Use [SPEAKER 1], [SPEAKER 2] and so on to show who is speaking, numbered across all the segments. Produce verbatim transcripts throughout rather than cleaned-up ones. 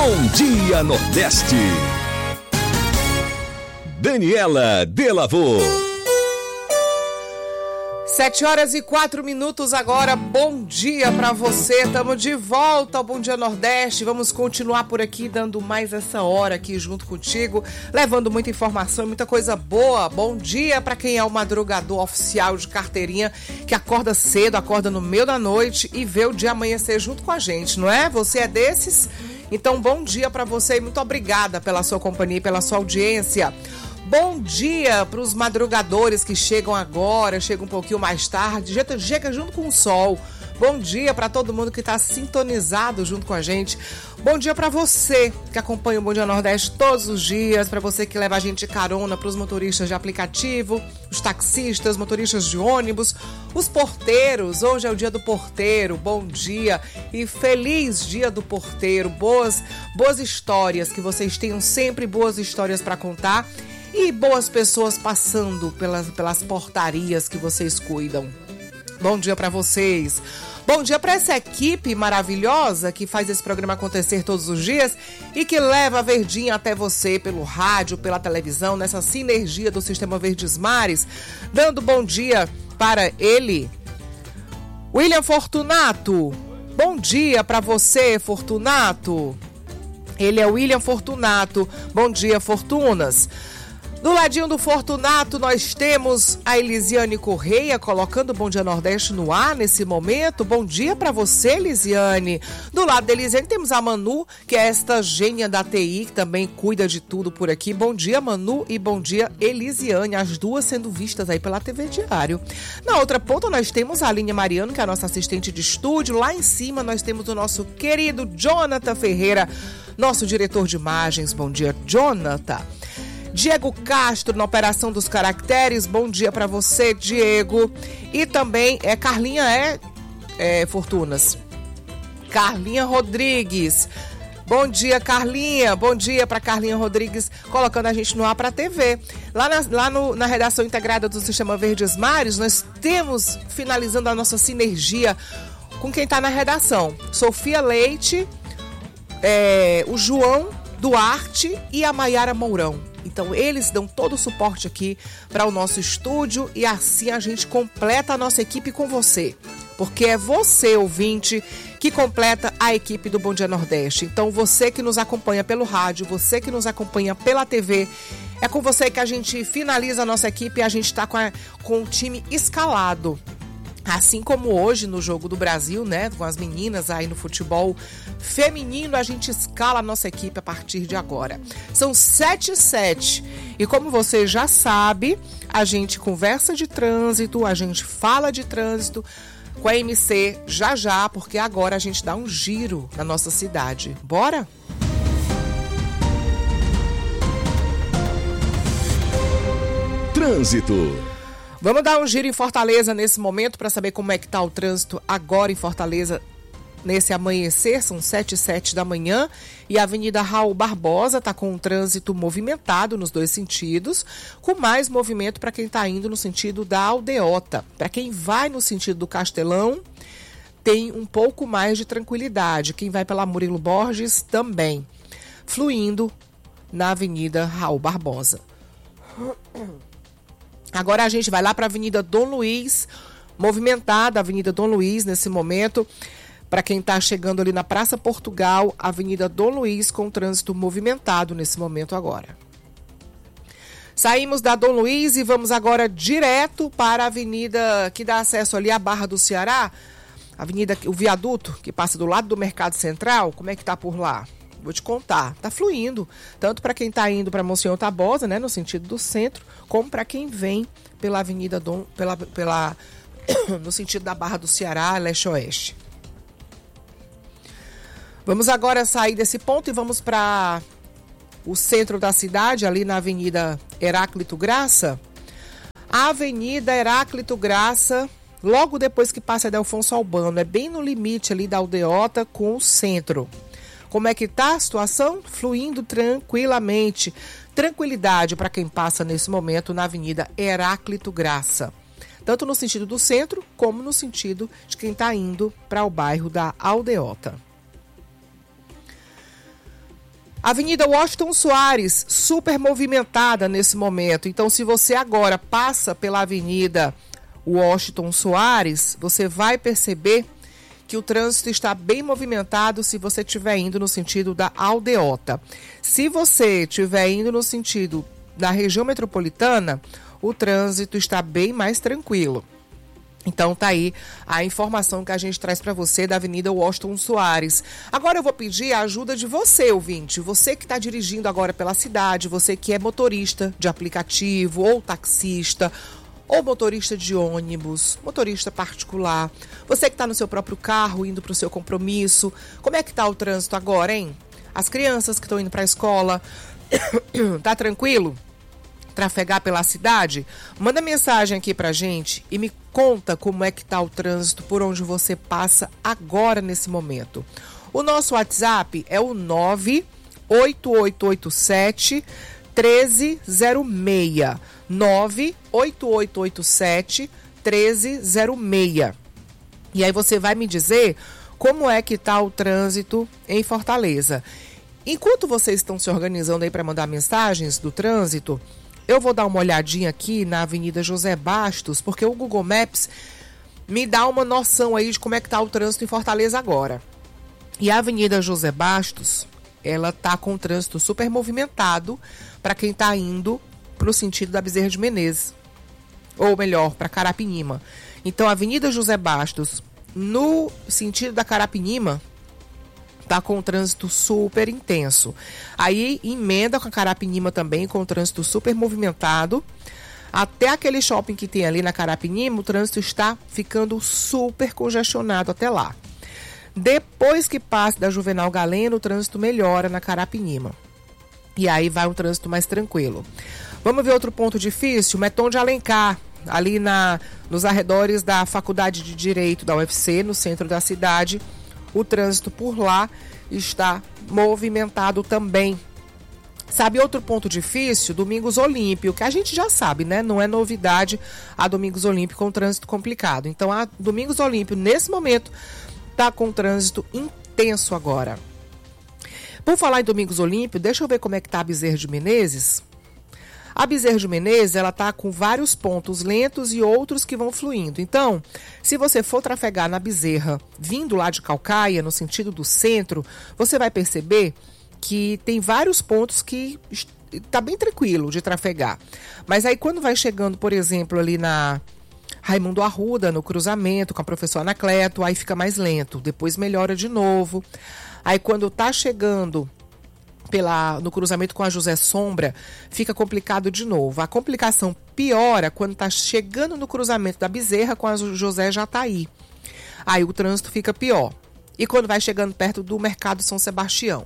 [SPEAKER 1] Bom Dia Nordeste. Daniela Delavô.
[SPEAKER 2] Sete horas e quatro minutos agora, bom dia pra você, estamos de volta ao Bom Dia Nordeste, vamos continuar por aqui dando mais essa hora aqui junto contigo, levando muita informação e muita coisa boa. Bom dia pra quem é o madrugador oficial de carteirinha, que acorda cedo, acorda no meio da noite e vê o dia amanhecer junto com a gente, não é? Você é desses? Então bom dia pra você e muito obrigada pela sua companhia e pela sua audiência. Bom dia para os madrugadores que chegam agora, chegam um pouquinho mais tarde, chega junto com o sol. Bom dia para todo mundo que está sintonizado junto com a gente. Bom dia para você que acompanha o Bom Dia Nordeste todos os dias, para você que leva a gente de carona, para os motoristas de aplicativo, os taxistas, motoristas de ônibus, os porteiros. Hoje é o dia do porteiro. Bom dia e feliz dia do porteiro. Boas, boas histórias, que vocês tenham sempre boas histórias para contar. E boas pessoas passando pelas, pelas portarias que vocês cuidam. Bom dia para vocês. Bom dia para essa equipe maravilhosa que faz esse programa acontecer todos os dias e que leva a Verdinha até você pelo rádio, pela televisão, nessa sinergia do Sistema Verdes Mares. Dando bom dia para ele, William Fortunato. Bom dia para você, Fortunato. Ele é o William Fortunato. Bom dia, Fortunas. Do ladinho do Fortunato, nós temos a Elisiane Correia colocando o Bom Dia Nordeste no ar nesse momento. Bom dia para você, Elisiane. Do lado da Elisiane temos a Manu, que é esta gênia da T I, que também cuida de tudo por aqui. Bom dia, Manu, e bom dia, Elisiane. As duas sendo vistas aí pela T V Diário. Na outra ponta, nós temos a Aline Mariano, que é a nossa assistente de estúdio. Lá em cima, nós temos o nosso querido Jonathan Ferreira, nosso diretor de imagens. Bom dia, Jonathan. Diego Castro na operação dos caracteres, bom dia para você, Diego. E também é Carlinha, é, é Fortunas. Carlinha Rodrigues. Bom dia, Carlinha. Bom dia para Carlinha Rodrigues, colocando a gente no ar para a T V. Lá, na, lá no, na redação integrada do Sistema Verdes Mares, nós temos, finalizando a nossa sinergia com quem está na redação. Sofia Leite, é, o João Duarte e a Maiara Mourão. Então, eles dão todo o suporte aqui para o nosso estúdio e assim a gente completa a nossa equipe com você. Porque é você, ouvinte, que completa a equipe do Bom Dia Nordeste. Então, você que nos acompanha pelo rádio, você que nos acompanha pela T V, é com você que a gente finaliza a nossa equipe e a gente está com, com o time escalado. Assim como hoje no Jogo do Brasil, né, com as meninas aí no futebol feminino, a gente escala a nossa equipe a partir de agora. São sete e sete e como você já sabe, a gente conversa de trânsito, a gente fala de trânsito com a M C já já, porque agora a gente dá um giro na nossa cidade. Bora?
[SPEAKER 1] Trânsito.
[SPEAKER 2] Vamos dar um giro em Fortaleza nesse momento para saber como é que está o trânsito agora em Fortaleza nesse amanhecer. São sete e sete da manhã e a Avenida Raul Barbosa está com um trânsito movimentado nos dois sentidos, com mais movimento para quem está indo no sentido da Aldeota. Para quem vai no sentido do Castelão, tem um pouco mais de tranquilidade. Quem vai pela Murilo Borges também, fluindo na Avenida Raul Barbosa. Agora a gente vai lá para a Avenida Dom Luiz, movimentada a Avenida Dom Luiz nesse momento. Para quem está chegando ali na Praça Portugal, Avenida Dom Luiz com trânsito movimentado nesse momento agora. Saímos da Dom Luiz e vamos agora direto para a avenida que dá acesso ali à Barra do Ceará. Avenida, o viaduto que passa do lado do Mercado Central. Como é que tá por lá? Vou te contar, tá fluindo, tanto para quem está indo para Monsenhor Tabosa, né, no sentido do centro, como para quem vem pela Avenida Dom, pela, pela, no sentido da Barra do Ceará, leste-oeste. Vamos agora sair desse ponto e vamos para o centro da cidade, ali na Avenida Heráclito Graça. A Avenida Heráclito Graça, logo depois que passa de Alfonso Albano, é bem no limite ali da Aldeota com o centro. Como é que tá a situação? Fluindo tranquilamente. Tranquilidade para quem passa nesse momento na Avenida Heráclito Graça. Tanto no sentido do centro, como no sentido de quem está indo para o bairro da Aldeota. Avenida Washington Soares, super movimentada nesse momento. Então, se você agora passa pela Avenida Washington Soares, você vai perceber que o trânsito está bem movimentado se você estiver indo no sentido da Aldeota. Se você estiver indo no sentido da região metropolitana, o trânsito está bem mais tranquilo. Então tá aí a informação que a gente traz para você da Avenida Washington Soares. Agora eu vou pedir a ajuda de você, ouvinte. Você que está dirigindo agora pela cidade, você que é motorista de aplicativo ou taxista, ou motorista de ônibus, motorista particular. Você que está no seu próprio carro, indo para o seu compromisso. Como é que tá o trânsito agora, hein? As crianças que estão indo para a escola, tá tranquilo? Trafegar pela cidade? Manda mensagem aqui pra gente e me conta como é que tá o trânsito por onde você passa agora nesse momento. O nosso WhatsApp é o nove oito oito oito sete um três zero seis. nove oito oito oito sete um três zero seis. E aí você vai me dizer como é que tá o trânsito em Fortaleza. Enquanto vocês estão se organizando aí para mandar mensagens do trânsito, eu vou dar uma olhadinha aqui na Avenida José Bastos, porque o Google Maps me dá uma noção aí de como é que tá o trânsito em Fortaleza agora. E a Avenida José Bastos, ela tá com o trânsito super movimentado para quem tá indo pro sentido da Bezerra de Menezes, ou melhor, para Carapinima. Então, a Avenida José Bastos, no sentido da Carapinima, tá com o trânsito super intenso. Aí emenda com a Carapinima também, com o trânsito super movimentado. Até aquele shopping que tem ali na Carapinima, o trânsito está ficando super congestionado até lá. Depois que passa da Juvenal Galeno, o trânsito melhora na Carapinima. E aí vai um trânsito mais tranquilo. Vamos ver outro ponto difícil? Meton de Alencar, ali na, nos arredores da Faculdade de Direito da U F C, no centro da cidade. O trânsito por lá está movimentado também. Sabe outro ponto difícil? Domingos Olímpio, que a gente já sabe, né? Não é novidade a Domingos Olímpio com trânsito complicado. Então, a Domingos Olímpio, nesse momento, está com trânsito intenso agora. Por falar em Domingos Olímpio, deixa eu ver como é que está a Bezerra de Menezes. A Bezerra de Menezes, ela está com vários pontos lentos e outros que vão fluindo. Então, se você for trafegar na Bezerra, vindo lá de Caucaia, no sentido do centro, você vai perceber que tem vários pontos que está bem tranquilo de trafegar. Mas aí, quando vai chegando, por exemplo, ali na Raimundo Arruda, no cruzamento com a professora Anacleto, aí fica mais lento. Depois melhora de novo. Aí, quando está chegando Pela, no cruzamento com a José Sombra, fica complicado de novo. A complicação piora quando está chegando no cruzamento da Bezerra com a José Jataí. Aí o trânsito fica pior. E quando vai chegando perto do Mercado São Sebastião.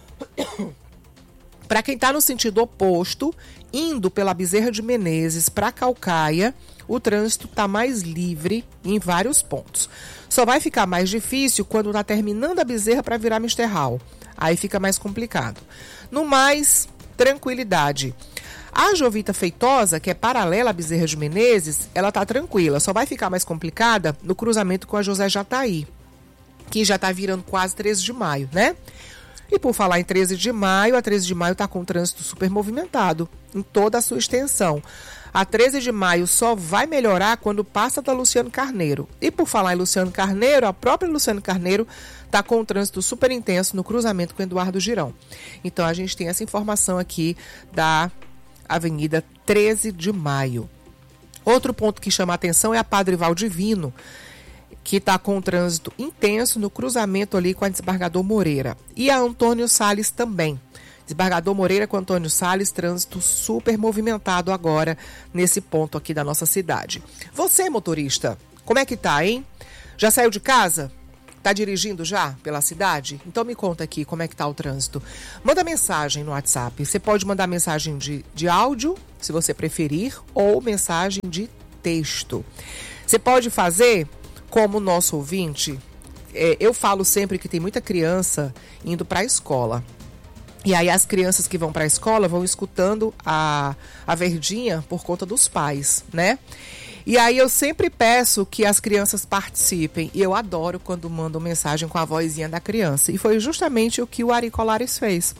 [SPEAKER 2] Para quem está no sentido oposto, indo pela Bezerra de Menezes para Caucaia, o trânsito está mais livre em vários pontos. Só vai ficar mais difícil quando está terminando a Bezerra para virar Mister Hall. Aí fica mais complicado. No mais, tranquilidade. A Jovita Feitosa, que é paralela à Bezerra de Menezes, ela está tranquila. Só vai ficar mais complicada no cruzamento com a José Jataí, que já está virando quase treze de maio, né? E por falar em treze de maio, a treze de maio está com o trânsito super movimentado em toda a sua extensão. A treze de maio só vai melhorar quando passa da Luciano Carneiro. E por falar em Luciano Carneiro, a própria Luciano Carneiro está com um trânsito super intenso no cruzamento com Eduardo Girão. Então a gente tem essa informação aqui da Avenida treze de maio. Outro ponto que chama a atenção é a Padre Valdivino, que está com um trânsito intenso no cruzamento ali com a Desembargador Moreira. E a Antônio Salles também. Desembargador Moreira com Antônio Salles, trânsito super movimentado agora nesse ponto aqui da nossa cidade. Você, motorista, como é que tá, hein? Já saiu de casa? Tá dirigindo já pela cidade? Então me conta aqui como é que tá o trânsito. Manda mensagem no WhatsApp. Você pode mandar mensagem de, de áudio, se você preferir, ou mensagem de texto. Você pode fazer como o nosso ouvinte. É, eu falo sempre que tem muita criança indo para a escola. E aí as crianças que vão para a escola vão escutando a, a verdinha por conta dos pais, né? E aí eu sempre peço que as crianças participem. E eu adoro quando mandam mensagem com a vozinha da criança. E foi justamente o que o Ari Colares fez.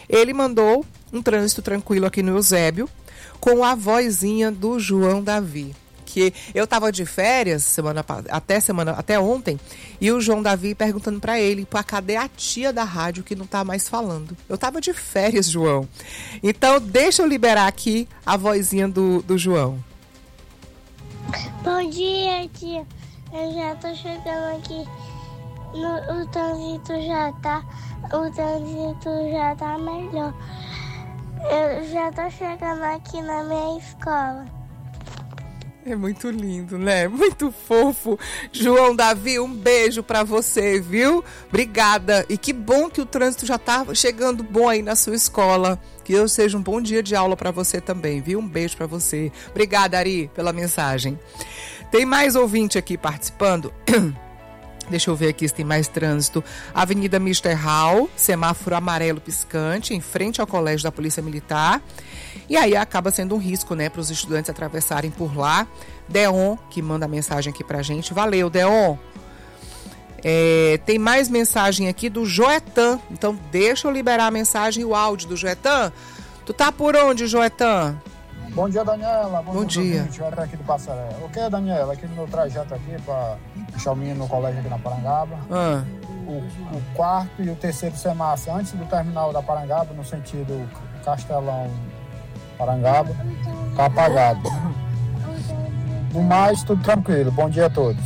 [SPEAKER 2] Ele mandou um trânsito tranquilo aqui no Eusébio, com a vozinha do João Davi. Que eu estava de férias semana, até, semana, até ontem, e o João Davi perguntando para ele, pô, cadê a tia da rádio que não tá mais falando? Eu estava de férias, João. Então, deixa eu liberar aqui a vozinha do, do João.
[SPEAKER 3] Bom dia, tia. Eu já tô chegando aqui. No, o trânsito já tá. O trânsito já tá melhor. Eu já tô chegando aqui na minha escola.
[SPEAKER 2] É muito lindo, né? Muito fofo. João Davi, um beijo pra você, viu? Obrigada. E que bom que o trânsito já tá chegando bom aí na sua escola. Que hoje seja um bom dia de aula pra você também, viu? Um beijo pra você. Obrigada, Ari, pela mensagem. Tem mais ouvinte aqui participando? Deixa eu ver aqui se tem mais trânsito. Avenida mister Hall, semáforo amarelo piscante, em frente ao Colégio da Polícia Militar. E aí acaba sendo um risco, né, para os estudantes atravessarem por lá. Deon, que manda mensagem aqui pra gente. Valeu, Deon. É, tem mais mensagem aqui do Joetan. Então deixa eu liberar a mensagem e o áudio do Joetan. Tu tá por onde, Joetan?
[SPEAKER 4] Bom dia, Daniela. Bom,
[SPEAKER 2] Bom dia.
[SPEAKER 4] dia. Eu aqui do Passaré. O que é, Daniela? Aqui no meu trajeto aqui para deixar o menino no colégio aqui na Parangaba.
[SPEAKER 2] Ah.
[SPEAKER 4] O, o quarto e o terceiro semáforo antes do terminal da Parangaba, no sentido Castelão Parangaba, tá apagado. No mais, tudo tranquilo. Bom dia a todos.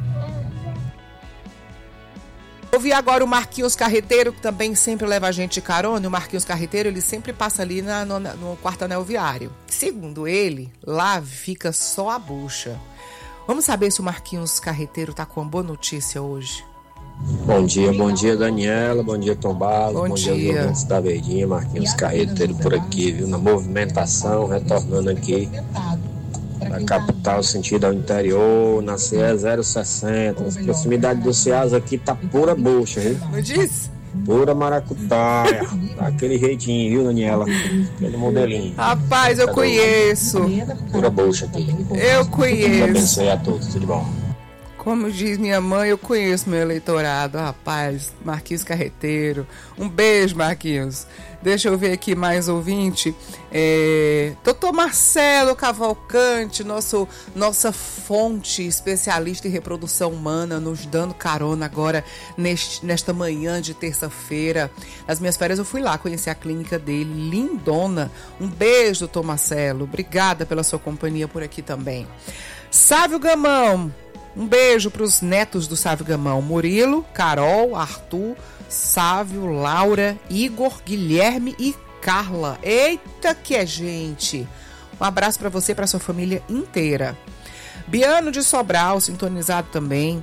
[SPEAKER 2] Ouvi agora o Marquinhos Carreteiro, que também sempre leva a gente de carona. O Marquinhos Carreteiro, ele sempre passa ali na, no, no quarto anel viário. Segundo ele, lá fica só a bucha. Vamos saber se o Marquinhos Carreteiro tá com uma boa notícia hoje.
[SPEAKER 5] Bom dia, bom dia, Daniela. Bom dia, Tom Barros.
[SPEAKER 2] Bom,
[SPEAKER 5] bom
[SPEAKER 2] dia,
[SPEAKER 5] dia, ouvintes da Verdinha. Marquinhos Carreteiro por aqui, viu? Na movimentação, retornando aqui da capital, sentido ao interior, na C E zero sessenta. As proximidades do Ceasa aqui tá pura bucha, viu?
[SPEAKER 2] Não disse?
[SPEAKER 5] Pura maracutaia. Daquele jeitinho, viu, Daniela? Aquele modelinho.
[SPEAKER 2] Rapaz, eu conheço.
[SPEAKER 5] Pura bucha aqui.
[SPEAKER 2] Eu conheço.
[SPEAKER 5] Abençoe a todos, tudo bom?
[SPEAKER 2] Como diz minha mãe, eu conheço meu eleitorado. Rapaz, Marquinhos Carreteiro. Um beijo, Marquinhos. Deixa eu ver aqui mais ouvinte. É, doutor Marcelo Cavalcante, nosso, nossa fonte especialista em reprodução humana, nos dando carona agora neste, nesta manhã de terça-feira. Nas minhas férias eu fui lá conhecer a clínica dele, lindona. Um beijo, doutor Marcelo. Obrigada pela sua companhia por aqui também. Sávio Gamão. Um beijo para os netos do Sávio Gamão. Murilo, Carol, Arthur, Sávio, Laura, Igor, Guilherme e Carla. Eita que é gente! Um abraço para você e para sua família inteira. Biano de Sobral, sintonizado também.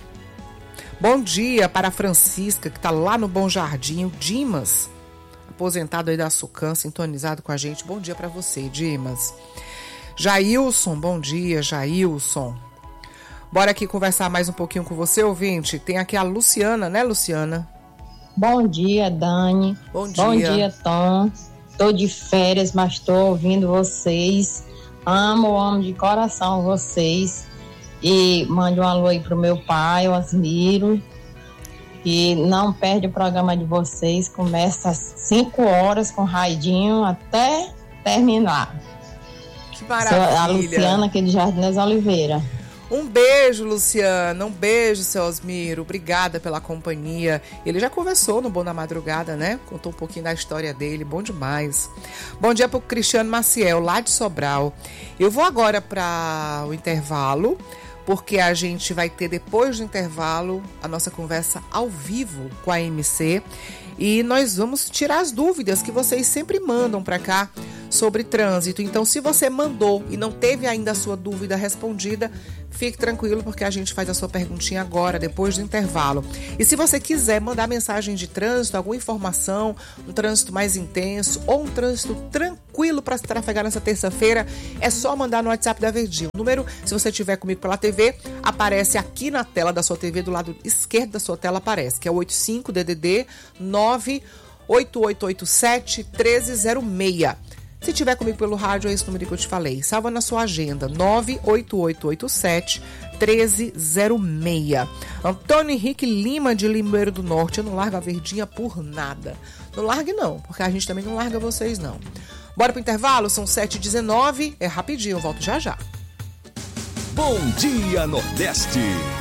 [SPEAKER 2] Bom dia para a Francisca, que está lá no Bom Jardim. O Dimas, aposentado aí da Sucan, sintonizado com a gente. Bom dia para você, Dimas. Jailson, bom dia, Jailson. Bora aqui conversar mais um pouquinho com você, ouvinte. Tem aqui a Luciana, né, Luciana?
[SPEAKER 6] Bom dia, Dani.
[SPEAKER 2] Bom dia.
[SPEAKER 6] Bom dia, Tom. Tô de férias, mas tô ouvindo vocês. Amo, amo de coração vocês. E mande um alô aí pro meu pai, o Asmiro. E não perde o programa de vocês. Começa às cinco horas com o Raidinho até terminar.
[SPEAKER 2] Que maravilha.
[SPEAKER 6] A Luciana aqui de Jardinês Oliveira.
[SPEAKER 2] Um beijo, Luciana, um beijo, seu Osmiro, obrigada pela companhia. Ele já conversou no Bom da Madrugada, né? Contou um pouquinho da história dele, bom demais. Bom dia para o Cristiano Maciel, lá de Sobral. Eu vou agora para o intervalo, porque a gente vai ter, depois do intervalo, a nossa conversa ao vivo com a M C. E nós vamos tirar as dúvidas que vocês sempre mandam para cá sobre trânsito. Então, se você mandou e não teve ainda a sua dúvida respondida, fique tranquilo, porque a gente faz a sua perguntinha agora, depois do intervalo. E se você quiser mandar mensagem de trânsito, alguma informação, um trânsito mais intenso ou um trânsito tranquilo para se trafegar nessa terça-feira, é só mandar no WhatsApp da Verdinha. O número, se você estiver comigo pela T V, aparece aqui na tela da sua T V, do lado esquerdo da sua tela aparece, que é o oitenta e cinco D D D nove oito oito oito sete um três zero seis. Se tiver comigo pelo rádio, é esse número que eu te falei. Salva na sua agenda, nove oito oito oito sete um três zero seis. Antônio Henrique Lima, de Limoeiro do Norte. Eu não largo a Verdinha por nada. não largue não, porque a gente também não larga vocês não. Bora pro intervalo, são sete e dezenove, é rapidinho, eu volto já já.
[SPEAKER 1] Bom Dia Nordeste.